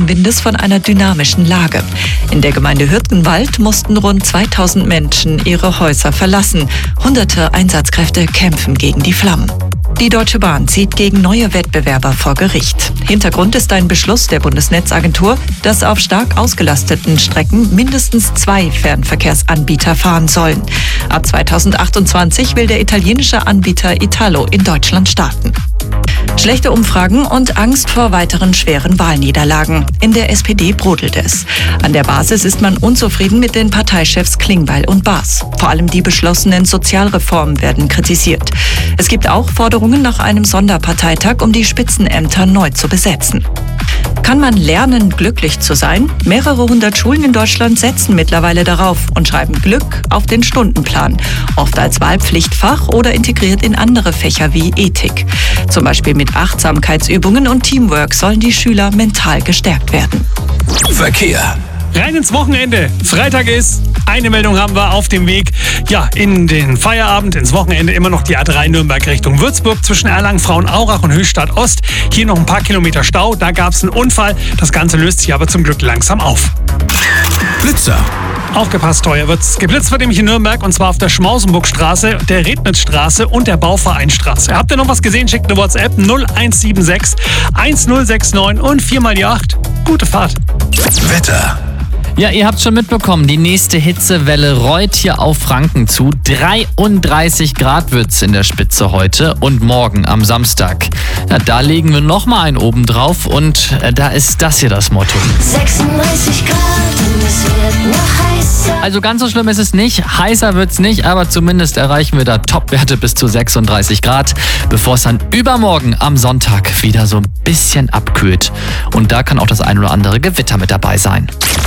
starken Windes von einer dynamischen Lage. In der Gemeinde Hürtgenwald mussten rund 2000 Menschen ihre Häuser verlassen. Hunderte Einsatzkräfte kämpfen gegen die Flammen. Die Deutsche Bahn zieht gegen neue Wettbewerber vor Gericht. Hintergrund ist ein Beschluss der Bundesnetzagentur, dass auf stark ausgelasteten Strecken mindestens 2 Fernverkehrsanbieter fahren sollen. Ab 2028 will der italienische Anbieter Italo in Deutschland starten. Schlechte Umfragen und Angst vor weiteren schweren Wahlniederlagen. In der SPD brodelt es. An der Basis ist man unzufrieden mit den Parteichefs Klingbeil und Baas. Vor allem die beschlossenen Sozialreformen werden kritisiert. Es gibt auch Forderungen nach einem Sonderparteitag, um die Spitzenämter neu zu besetzen. Kann man lernen, glücklich zu sein? Mehrere hundert Schulen in Deutschland setzen mittlerweile darauf und schreiben Glück auf den Stundenplan. Oft als Wahlpflichtfach oder integriert in andere Fächer wie Ethik. Zum Beispiel mit Achtsamkeitsübungen und Teamwork sollen die Schüler mental gestärkt werden. Verkehr. Rein ins Wochenende. Freitag ist, eine Meldung haben wir auf dem Weg. Ja, in den Feierabend, ins Wochenende immer noch die A3 Nürnberg Richtung Würzburg zwischen Erlangen, Frauenaurach und Höchstadt Ost. Hier noch ein paar Kilometer Stau, da gab es einen Unfall. Das Ganze löst sich aber zum Glück langsam auf. Blitzer. Aufgepasst, teuer wird's. Geblitzt wird nämlich in Nürnberg und zwar auf der Schmausenburgstraße, der Rednitzstraße und der Bauvereinstraße. Habt ihr noch was gesehen? Schickt eine WhatsApp 0176 1069 und 4 die 8. Gute Fahrt. Wetter. Ja, ihr habt schon mitbekommen, die nächste Hitzewelle rollt hier auf Franken zu. 33 Grad wird's in der Spitze heute und morgen am Samstag. Ja, da legen wir nochmal einen oben drauf und da ist das hier das Motto. 36 Grad und es wird noch heißer. Also ganz so schlimm ist es nicht, heißer wird's nicht, aber zumindest erreichen wir da Topwerte bis zu 36 Grad, bevor es dann übermorgen am Sonntag wieder so ein bisschen abkühlt. Und da kann auch das ein oder andere Gewitter mit dabei sein.